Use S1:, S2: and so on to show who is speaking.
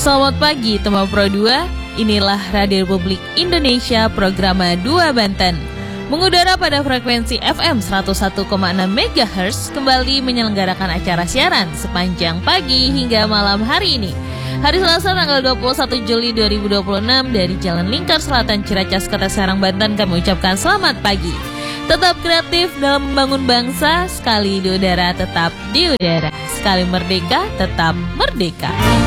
S1: Selamat pagi teman Pro 2, inilah Radio Republik Indonesia program 2 Banten. Mengudara pada frekuensi FM 101,6 MHz kembali menyelenggarakan acara siaran sepanjang pagi hingga malam hari ini. Hari Selasa tanggal 21 Juli 2026 dari Jalan Lingkar Selatan Ciracas, Kota Serang, Banten kami ucapkan selamat pagi. Tetap kreatif dalam membangun bangsa, sekali di udara tetap di udara, sekali merdeka tetap merdeka.